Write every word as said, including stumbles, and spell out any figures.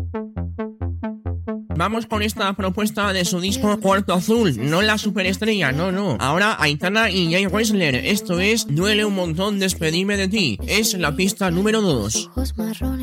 Vamos con esta propuesta de su disco Cuarto Azul, no la superestrella, no, no. Ahora Aitana y Jay Wexler, esto es Duele un montón despedirme de ti, es la pista número dos.